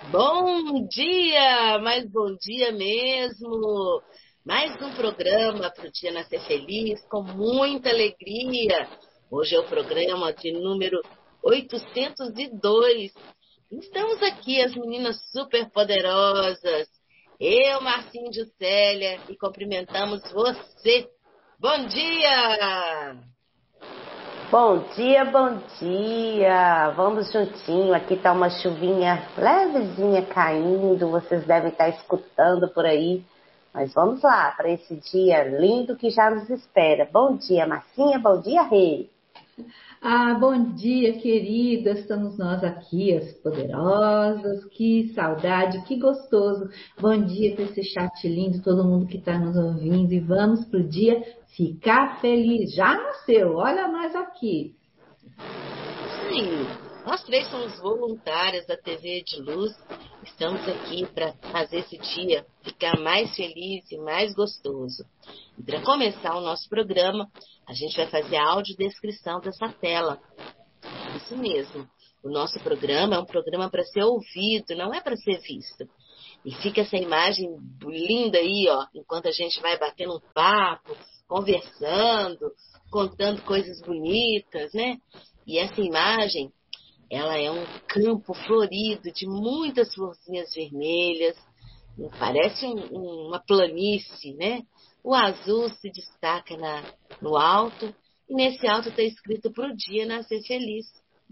Bom dia, mas bom dia mesmo. Mais um programa para o Dia Nascer Feliz, com muita alegria. Hoje é o programa de número 802. Estamos aqui, as meninas super poderosas. Eu, Marcinho e Juscelia, e cumprimentamos você. Bom dia! Bom dia, bom dia! Vamos juntinho, aqui tá uma chuvinha levezinha caindo, vocês devem estar escutando por aí. Mas vamos lá, para esse dia lindo que já nos espera. Bom dia, Marcinha, bom dia, Rei! Bom dia, querida. Estamos nós aqui, as poderosas. Que saudade, que gostoso. Bom dia para esse chat lindo, todo mundo que está nos ouvindo. E vamos pro dia ficar feliz. Já nasceu, olha nós aqui. Sim, nós três somos voluntárias da TV de Luz. Estamos aqui para fazer esse dia ficar mais feliz e mais gostoso. E para começar o nosso programa, a gente vai fazer a audiodescrição dessa tela. Isso mesmo. O nosso programa é um programa para ser ouvido, não é para ser visto. E fica essa imagem linda aí, ó, enquanto a gente vai batendo um papo, conversando, contando coisas bonitas, né? E essa imagem, ela é um campo florido de muitas florzinhas vermelhas, parece uma planície, né? O azul se destaca no alto, e nesse alto está escrito para o dia nascer feliz.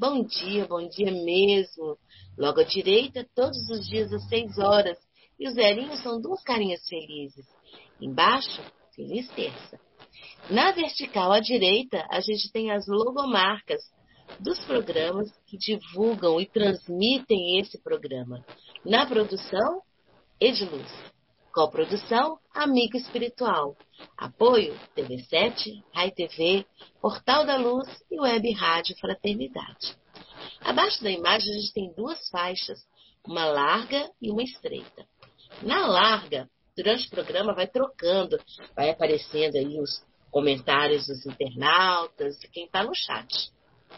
Bom dia mesmo. Logo à direita, todos os dias às 6 horas. E os zerinhos são duas carinhas felizes. Embaixo, feliz terça. Na vertical à direita, a gente tem as logomarcas dos programas que divulgam e transmitem esse programa. Na produção, Ediluz. Coprodução, Amigo Espiritual. Apoio, TV7, Rai TV, Portal da Luz e Web Rádio Fraternidade. Abaixo da imagem a gente tem duas faixas, uma larga e uma estreita. Na larga, durante o programa vai trocando, vai aparecendo aí os comentários dos internautas e quem está no chat.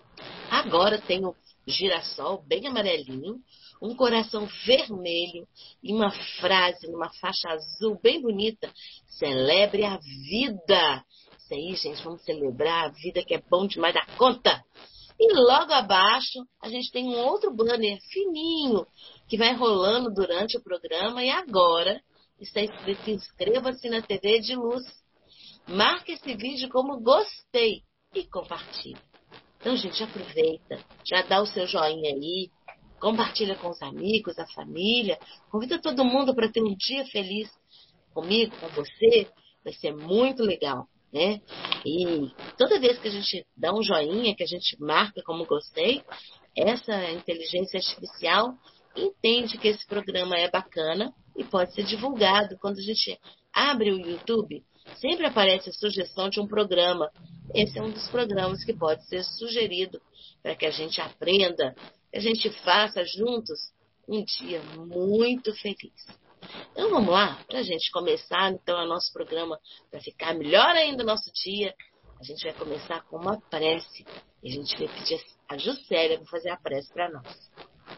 Agora tem o girassol bem amarelinho, um coração vermelho e uma frase numa faixa azul bem bonita. Celebre a vida. Isso aí, gente, vamos celebrar a vida que é bom demais da conta. E logo abaixo a gente tem um outro banner fininho que vai rolando durante o programa e agora está escrito: inscreva-se na TV de Luz. Marque esse vídeo como gostei e compartilhe. Então, gente, aproveita, já dá o seu joinha aí, compartilha com os amigos, a família, convida todo mundo para ter um dia feliz comigo, com você, vai ser muito legal, né? E toda vez que a gente dá um joinha, que a gente marca como gostei, essa inteligência artificial entende que esse programa é bacana e pode ser divulgado. Quando a gente abre o YouTube, sempre aparece a sugestão de um programa. Esse é um dos programas que pode ser sugerido para que a gente aprenda, que a gente faça juntos um dia muito feliz. Então vamos lá, para a gente começar então o nosso programa, para ficar melhor ainda o nosso dia, a gente vai começar com uma prece. E a gente vai pedir a Juscelia para fazer a prece para nós.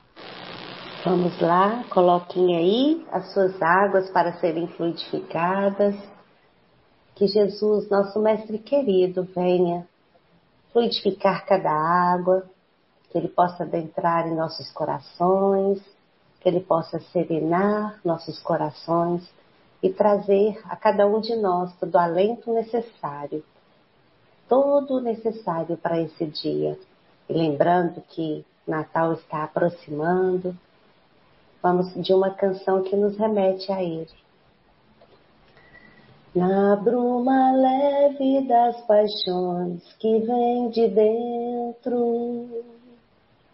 Vamos lá, coloquem aí as suas águas para serem fluidificadas. Que Jesus, nosso Mestre querido, venha fluidificar cada água, que Ele possa adentrar em nossos corações, que Ele possa serenar nossos corações e trazer a cada um de nós todo o alento necessário, todo o necessário para esse dia. E lembrando que Natal está aproximando, vamos de uma canção que nos remete a Ele. Na bruma leve das paixões que vem de dentro,